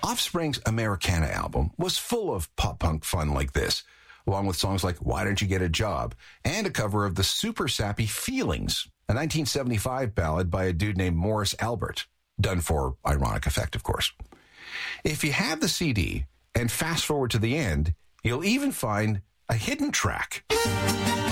Offspring's Americana album was full of pop-punk fun like this, along with songs like Why Don't You Get a Job, and a cover of the super sappy Feelings, a 1975 ballad by a dude named Morris Albert, done for ironic effect, of course. If you have the CD and fast forward to the end, you'll even find a hidden track.